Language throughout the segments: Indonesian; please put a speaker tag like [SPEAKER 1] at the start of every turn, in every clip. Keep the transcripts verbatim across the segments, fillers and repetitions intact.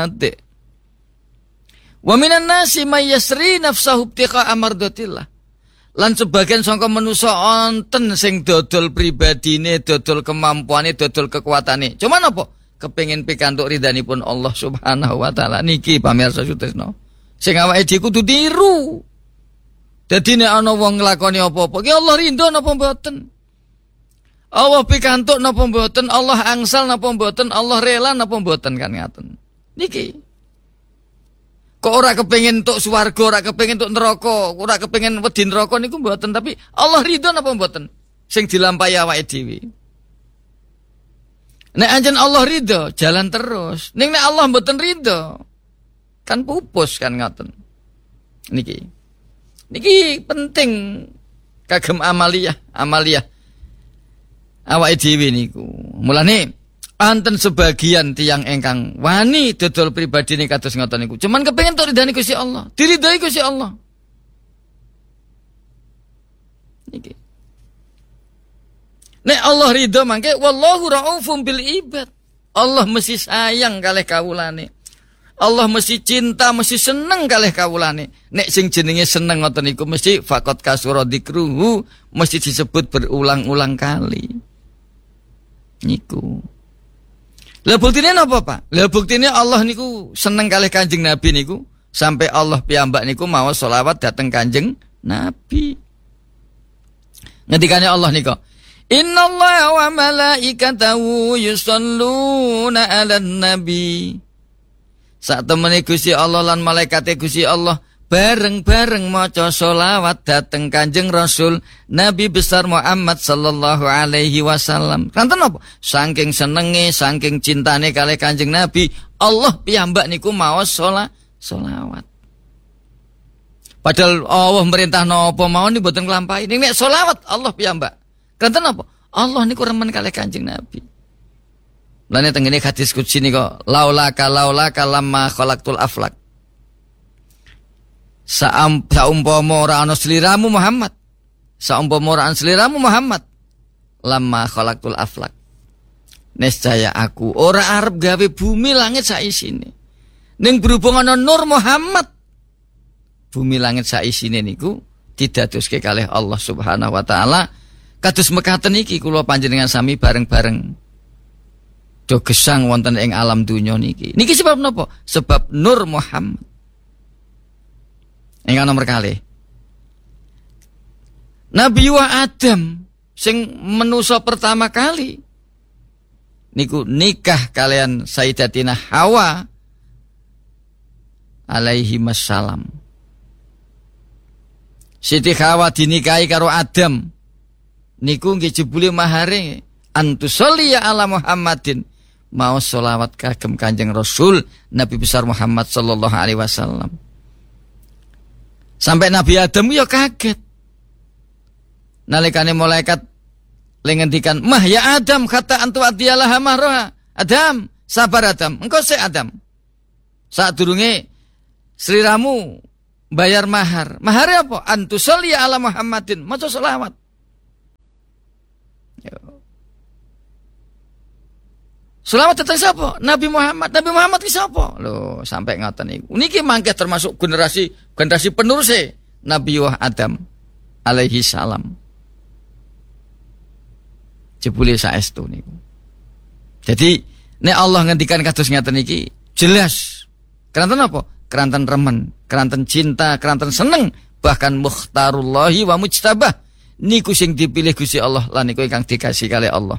[SPEAKER 1] apik. Wa minan nasi may yasri nafsahu ibtiqa amardatillah. Lan sebagian sangka manusa onten sing dodol pribadine, dodol kemampuane, dodol kekuatane. Cuman apa? Kepengin pikantuk ridhanipun Allah Subhanahu wa taala. Niki pamirsa Sutresno. Sing awake dhewe kudu tiru. Dadi nek ana wong nglakoni apa-apa, ki Allah rindu napa mboten? Allah pikantuk napa mboten? Allah angsal napa mboten? Allah rela napa mboten kan ngaten. Niki kok ora kepengin entuk swarga, ora kepengin entuk neraka, ora kepengin wedi neraka niku mboten, tapi Allah ridho napa mboten sing dilampahi awake dhewe. Nek anjen Allah ridho, jalan terus. Ning nek Allah mboten ridho, kan pupus kan ngoten. Niki. Niki penting kagem amaliyah, amaliyah awake dhewe niku. Mulane anten sebagian tiang engkang wani dodol pribadi ini kados ngoten niku. Cuman kepengin tok ridhani Gusti Allah, diridhoi Gusti Allah. Niki. Nek Allah ridho mangke wallahu raufum bil ibad. Allah mesti sayang kalih kawulane. Allah mesti cinta, mesti seneng kalih kawulane. Nek sing jenenge seneng ngoten niku mesti faqat kasura dzikruhu, mesti disebut berulang-ulang kali. Niku. Lah buktine napa, Pak? Lah buktine Allah niku seneng kalih Kanjeng Nabi niku sampai Allah piyambak niku maos selawat dateng Kanjeng Nabi. Ngendikane Allah niku, "Innallaha wa malaikatahu yusholluna 'alan nabi." Sak temene Gusti Allah lan malaikate Gusti Allah bareng-bareng maca selawat dateng Kanjeng Rasul Nabi besar Muhammad sallallahu alaihi wasallam. Kanten apa? Saking senenge, saking cintane kalih Kanjeng Nabi, Allah piyambak niku maos selawat. Padahal Allah merintah napa mawon niku boten nglampahi. Ning nek selawat Allah piyambak. Kanten apa? Allah niku remen kalih Kanjeng Nabi. Lan tengene hadis qudsi niku laulaka laulaka lamma khalaqtul aflak. Saumpama ora ana sliramu Muhammad, saumpama ora ana sliramu Muhammad, lamma khalaqtul aflak. Nescaya aku ora arep gawe bumi langit saisine. Ning berhubung ana nur Muhammad, bumi langit saisine niku didadoske kalih Allah Subhanahu wa taala. Kados mekaten iki kula panjenengan sami bareng-bareng do gesang wonten ing alam donya niki. Niki sebab napa? Sebab nur Muhammad. Ingkang nomor kalih. Nabi wa Adam sing manusa pertama kali niku nikah kalian Sayyidatina Hawa alaihi wassalam. Siti Hawa dinikahi karo Adam niku nggih jebule mahare antusolliya ala Muhammadin, mau selawat kagem Kanjeng Rasul Nabi besar Muhammad sallallahu alaihi wasallam. Sampai Nabi Adam ya kaget. Nalikane malaikat lengendikan, "Mah ya Adam, kata antu adiyalah mahroha." Adam, sabar Adam, engkau se Adam. Saat durunge sliramu bayar mahar. Mahar apa? Antu sholli ala Muhammadin, maca selawat. Selawat tentang siapa? Nabi Muhammad. Nabi Muhammad ki sapa? Lho, sampai ngoten niku. Niki mangke termasuk generasi generasi penerus Nabi Adam alaihi salam. Jebule saestu niku. Jadi nek Allah ngendikan kados ngaten iki jelas. Keranten apa? Keranten remen, keranten cinta, keranten seneng, bahkan mukhtarullahi wa mujtabah. Niku sing dipilih Gusti Allah lan niku ingkang dikasih kalih Allah.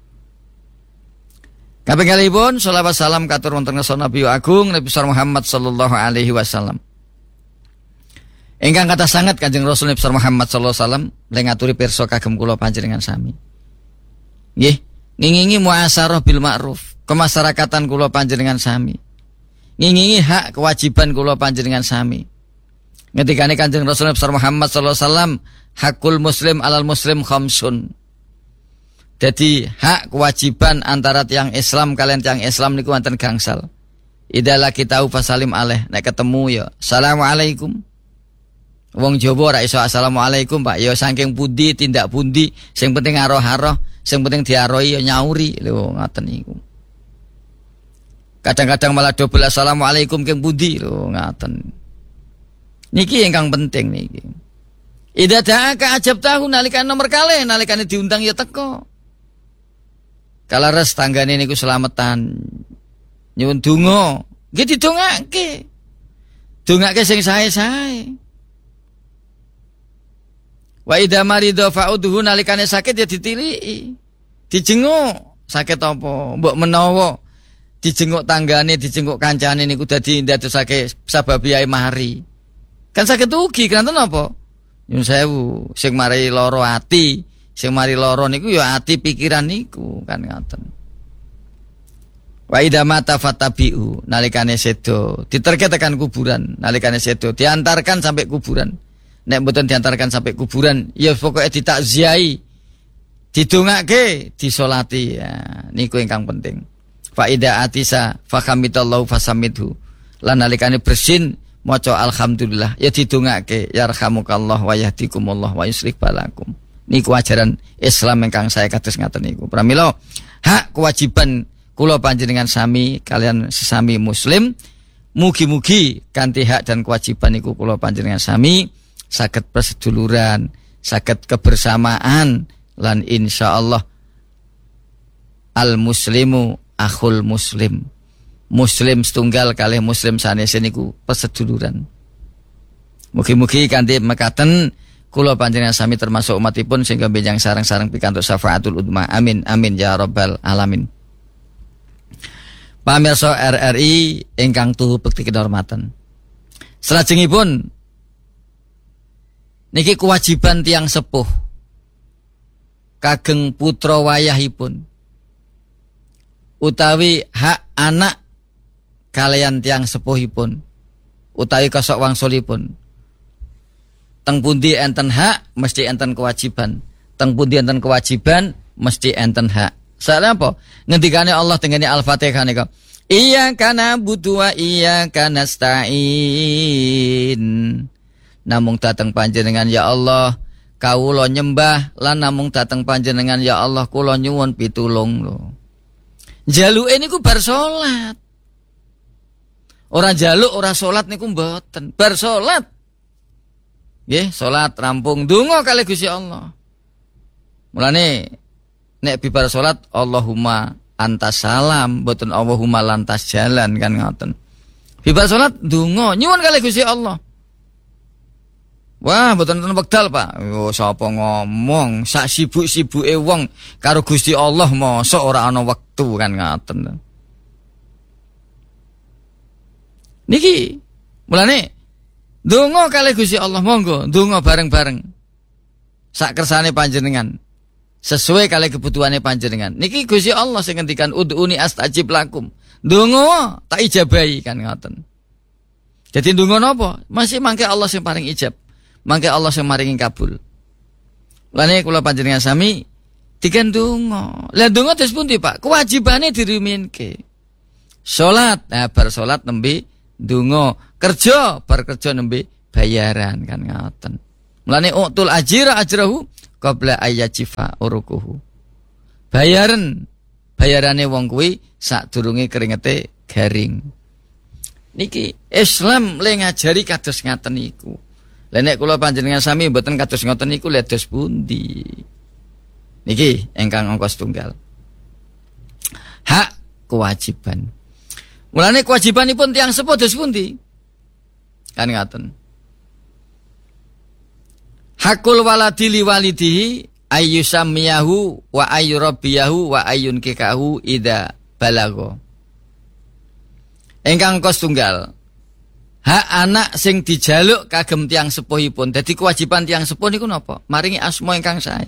[SPEAKER 1] Kaping kalihipun shalawat salam katur wonten ngarsa Nabi Agung Nabi besar Muhammad sallallahu alaihi wasallam. Ingkang kathah sanget Kanjeng Rasul Nabi besar Muhammad sallallahu alaihi wasallam le ngaturi pirsa kagem kula panjenengan sami. Nggih, ngingingi muasarah bil ma'ruf, kemasyarakatan kula panjenengan sami. Ngingingi hak kewajiban kula panjenengan sami. Ngendikane Kanjeng Rasul Nabi besar Muhammad sallallahu alaihi wasallam, hakul muslim alal muslim khamsun. Jadi hak kewajiban antara tiang Islam kalian tiang Islam niku wonten gangsal. Idalah kita fasalim alaih, nek ketemu ya assalamualaikum. Wong Jawa ora iso assalamualaikum, Pak. Ya saking pundi tindak pundi, sing penting aroh-aroh, sing penting diaroi ya nyauri. Lho ngoten niku. Kadang-kadang malah double assalamualaikum keng pundi lho ngaten. Niki ingkang penting niki. Idza da'aka ajab tahu nalikan nomor kalih nalikane diundang ya teko. Kalares tanggane niku slametan nyuwun donga, nggih didongake. Dongake sing sae-sae. Wa idza marida fa'udhu nalikane sakit ya ditiliki. Dijenguk, sakit apa? Mbok menawa dijenguk tanggane, dijenguk kancane niku dadi ndadosake sababiyae mari. Kan sakit ugi kanten apa? Nyun sewu, sing mari lara ati, sing mari lara niku ya ati pikiran niku kan ngaten. Wa idza mata fatabi'u nalikane sedo, diterke tekan kuburan, nalikane sedo diantarkan sampai kuburan. Nek mboten diantarkan sampai kuburan, ya pokoke ditakziahi, didongake, disolati ya, niku ingkang penting. Fa idza atisa fa hamidallahu fasamidhu. Lan nalikane bersin maca alhamdulillah ya didongake yarhamukallah wa yahdikumullah wa yuslih balakum. Niku ajaran Islam ingkang saya kados ngaten niku. Pramila hak kewajiban kula panjenengan sami kalian sesami muslim mugi-mugi kanthi hak dan kewajiban niku kula panjenengan sami saged perseduluran, saged kebersamaan lan insyaallah al muslimu akhul muslim. Muslim setunggal kalih muslim sanese niku peseduluran. Mugi-mugi kanthi mekaten kula panjenengan sami termasuk umatipun sehingga benjang sareng-sareng pikantuk syafaatul udma. Amin amin ya rabbal alamin. Pamirsa R R I ingkang tuhu bekti kehormatan. Salajengipun niki kewajiban tiang sepuh kageng putra wayahipun utawi hak anak kalian tiang sepuhipun utawi kosok wangsulipun teng pundi enten hak mesti enten kewajiban, teng pundi enten kewajiban mesti enten hak. Soalnya apa? Ngendikane Allah tengene Al-Fatihah niku iya kana butuh wa iya kana stain. Namung dateng panjenengan ya Allah kawula nyembah lan namung dateng panjenengan ya Allah kula nyuwun pitulung lho. Jaluke niku bar salat. Ora jaluk ora salat niku mboten. Bar salat. Nggih, salat rampung donga kalih Gusti Allah. Mulane nek bibar salat Allahumma antas salam, mboten Allahumma lantas jalan kan ngoten. Bibar salat donga nyuwun kalih Gusti Allah. Wah, mboten wonten wekdal, Pak. Oh, sapa ngomong sak sibuk-sibuke wong karo Gusti Allah mosok ora ana wektu kan ngoten. Niki mulane donga kalih Gusti Allah monggo donga bareng-bareng sak kersane panjenengan sesuai kalih kebutuhane panjenengan. Niki Gusti Allah sing ngendikan ud'uni astajib lakum. Donga tak ijabahi kan ngoten. Jadi donga napa? Masih mangke Allah sing paring ijab. Mangke Allah sing maringi kabul. Mulane kula panjenengan sami diken donga. Lah donga terus pundi, Pak? Kewajibane diruminke. Salat, nah bar salat nembe donga, kerja bar kerja nembe bayaran kan ngoten. Mulane utul ajira ajrahu qabla ayyajifa urukuhu. Bayaran bayarane wong kuwi sadurunge keringete garing. Niki Islam le ngajari kados ngaten niku. Lah nek kula panjenengan sami mboten kados ngoten niku lha dos pundi? Niki ingkang angka setunggal. Hak kewajiban. Mulane kewajibanipun tiyang sepuh dos pundi? Kan ngaten. Hakul waladi li walidihi ayyusamiyahu wa ayyurabbiyahu wa ayyunkikahu idza balagha. Ingkang kos tunggal. Hak anak sing dijaluk kagem tiyang sepuhipun. Dadi kewajiban tiyang sepuh niku napa? Maringi asma ingkang sae.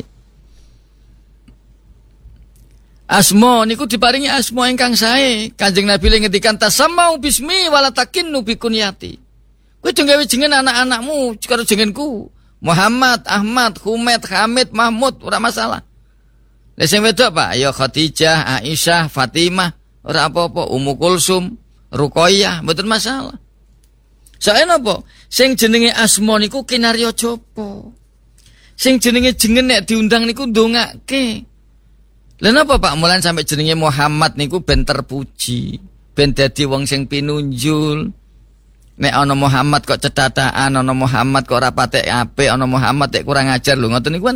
[SPEAKER 1] Asma niku diparingi asma ingkang sae. Kanjeng Nabi ngendikan tasammau bismi wala takinnu bi kunyati. Kowe do gawe jeneng anak-anakmu karo jenengku. Muhammad, Ahmad, Humaid, Hamid, Mahmud, ora masalah. Lah sing wedok Pak, ya Khadijah, Aisyah, Fatimah, ora apa-apa, Ummu Kulsum, Ruqayyah, mboten masalah. Sae napa? Sing jenenge asma niku kinarya japa. Sing jenenge jeneng nek diundang niku ndongake. Lha napa Pak mulan sampai jenenge Muhammad niku ben terpuji. ben dadi wong sing pinunjul. Nek ana Muhammad kok cethataan, ana Muhammad kok ora patek apik, ana Muhammad nek kurang ajar lho, ngoten niku kan.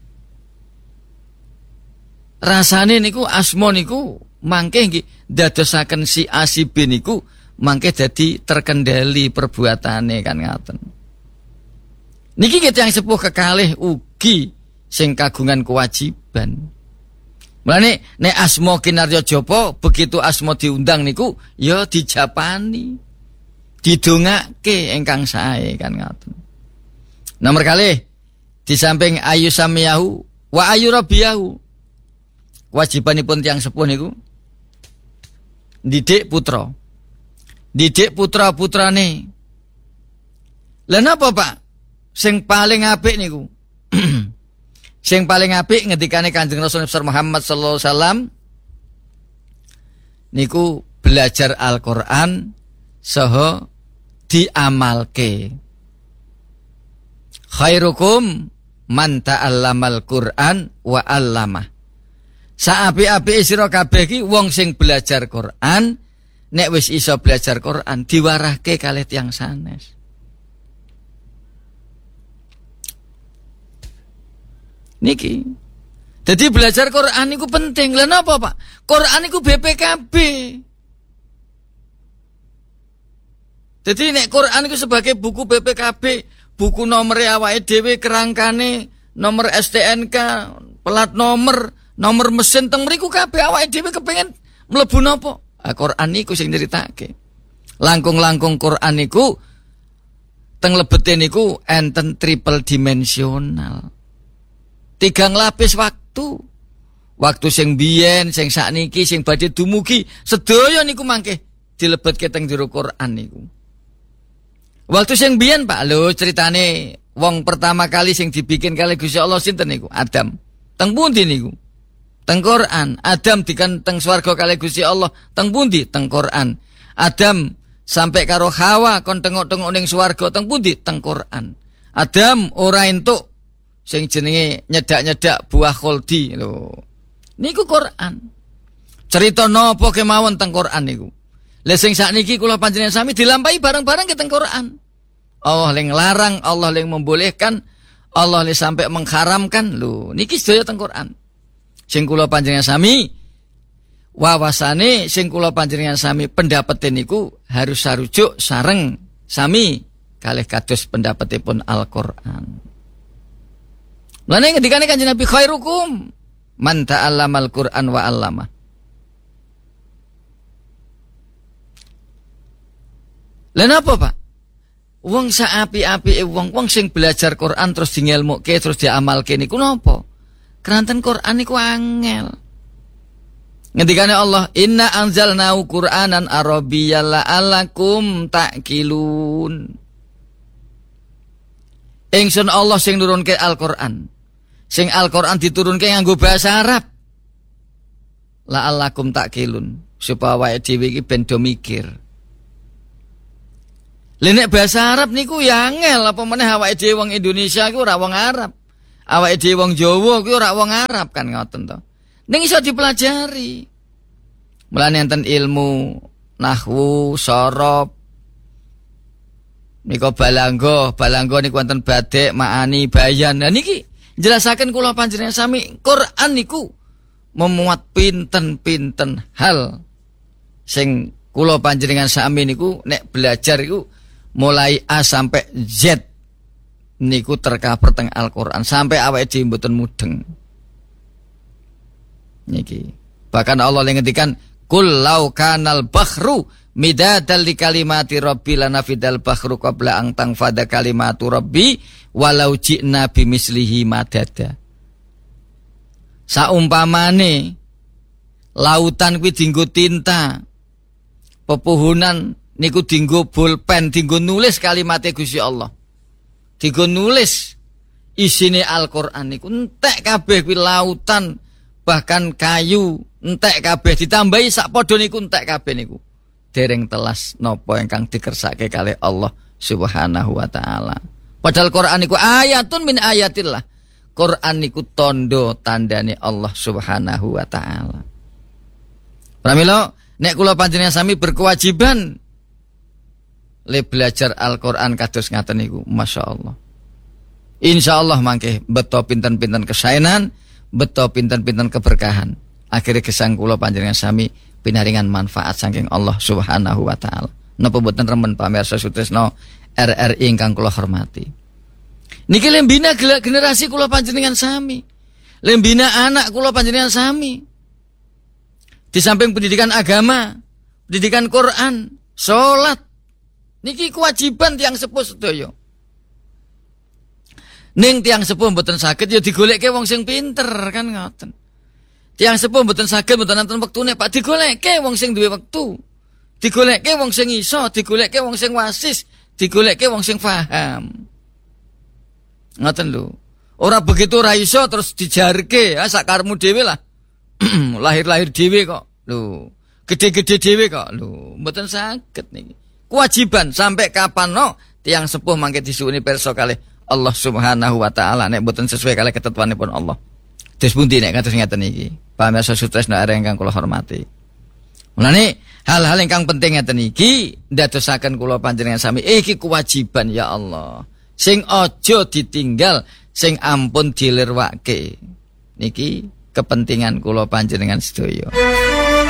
[SPEAKER 1] Rasane niku asma niku mangke nggih dadosaken si A si B niku mangke dadi terkendali perbuatane kan ngaten. Niki kita yang sepuh kekalih ugi sing kagungan kewajiban. Mulane nek asma kinarya japa begitu asma diundang niku ya dijapani. Didongake ingkang sae kan ngaten. Nomor kalih di samping ayu samiyahu wa ayu rabbiyahu. Kewajibanipun tiyang sepuh niku didik putra. Didik putra-putrane. Lah napa Pak? Sing paling apik niku. Sing paling apik ngendikane Kanjeng Rasul Muhammad sallallahu alaihi wasallam niku belajar Al-Qur'an saha diamalke. Khairukum man ta'allamal Qur'an wa 'allamah. Saapi-api sira kabeh iki wong sing belajar Qur'an, nek wis iso belajar Qur'an diwarahke kalih tiyang sanes. Niki. Jadi belajar Qur'an niku penting. Lah napa, Pak? Qur'an niku B P K B. Jadi nek Qur'an niku sebagai buku B P K B, buku nomor awake dhewe, kerangkane, nomor S T N K, plat nomor, nomor mesin teng mriku kabeh awake dhewe kepengin mlebu napa? Ah, Qur'an niku sing nyeritake. Langkung-langkung Qur'an niku teng lebete niku enten triple dimensional. Tigang lapis waktu. Waktu sing biyen, sing sakniki, sing badhe dumugi, sedaya niku mangke dilebetke teng jero Qur'an niku. Waktu sing biyen Pak, lho ceritane wong pertama kali sing dibikin kali Gusti Allah sinten niku? Adam. Teng pundi niku? Teng Qur'an. Adam dikan teng swarga kali Gusti Allah, teng pundi? Teng Qur'an. Adam sampai karo Hawa kon tengok-tengok ning swarga, teng pundi? Teng Qur'an. Adam ora entuk sing jenenge nyedak-nyedak buah khuldi lho. Niku Quran. Cerita napa kemawon teng Quran niku. Lah sing sakniki kula panjenengan sami dilampahi bareng-bareng ke teng Quran. Allah yang larang, Allah yang membolehkan, Allah yang sampai mengharamkan lho. Niki sedaya teng Quran. Sing kula panjenengan sami wawasane sing kula panjenengan sami pendapat niku harus sarujuk sareng sami kalih kados pendapatipun Al-Qur'an. Lha ngendikane Kanjeng Nabi khairukum man ta'allamal Qur'an wa 'allamah. Lha napa, Pak? Wong saapi-apike wong wong sing belajar Quran terus dingelmuke terus diamalke niku napa? Keranten Quran niku angel. Ngendikane Allah, "Inna anzalnahu Qur'anan Arabiyyan la'allakum ta'qilun." Ingsun Allah sing nurunke Al-Qur'an. Sing Al-Qur'an diturunke nganggo bahasa Arab. La'allakum ta'qilun, supaya awake dhewe iki ben do mikir. Lha nek bahasa Arab niku ya angel, apa meneh awake dhewe wong Indonesia iku ora wong Arab. Awake dhewe wong Jawa iku ora wong Arab kan ngoten to. Ning iso dipelajari. Mulane enten ilmu nahwu, sorob, niku balangga, balangga niku wonten badhek, maani, bayan. Nah niki jelasaken kula panjenengan sami Quran niku memuat pinten-pinten hal sing kula panjenengan sami niku nek belajar iku mulai A sampai Z niku tercover teng Al-Qur'an sampai awake dhewe mboten mudeng. Niki. Bahkan Allah ngendikan kul lau kanal bahru midadal li kalimati rabbi lanafidal bahru qabla an tanfada kalimatu rabbi walau ji'na bimislihi madada. Saumpamane lautan kuwi dienggo tinta, pepohonan niku dienggo bolpen, dienggo nulis kalimate Gusti Allah. Dienggo nulis isine Al-Qur'an niku entek kabeh kuwi lautan, bahkan kayu entek kabeh ditambahi sak padha niku entek kabeh niku. Dereng telas napa ingkang dikersake kalih Allah Subhanahu wa taala. Padahal Quran niku ayatun min ayatillah. Quran niku tondo tandane Allah Subhanahu wa taala. Pramila nek kula panjenengan sami berkewajiban le belajar Al-Qur'an kados ngaten niku, masyaallah. Insyaallah mangke beto pinten-pinten kesaenan, beto pinten-pinten keberkahan. Akhire gesang kula panjenengan sami pinaringan manfaat saking Allah Subhanahu wa taala. Napa boten remen pamirsa sutresna R R I ingkang kula hormati. Niki lembina generasi kula panjenengan sami. Lembina anak kula panjenengan sami. Di samping pendidikan agama, pendidikan Quran, salat, niki kewajiban tiang sepuh sedaya. Ning tiang sepuh mboten saged ya digolekke wong sing pinter kan ngoten. Tiang sepuh mboten saged mboten nanten wektune Pak, digolekke wong sing duwe wektu. Digolekke wong sing iso, digolekke wong sing wasis, digolekke wong sing paham. Ngoten lho. Ora begitu ra iso terus dijarke, ha sak karepmu dhewe lah. Lahir-lahir dhewe kok. Lho, gede-gede dhewe kok. Lho, mboten saged niki. Kewajiban sampai kapan no tiang sepuh mangke disuwuni pirsa kalih Allah Subhanahu wa taala nek mboten sesuai kalih ketentuanipun Allah. Des pundi nek kados ngeten iki. Pamirsa sutresna ingkang kula hormati. Mulane hal-hal ingkang penting ngeten iki ndadosaken kula panjenengan sami iki kewajiban ya Allah. Sing aja ditinggal, sing ampun dilirwake. Niki kepentingan kula panjenengan sedaya.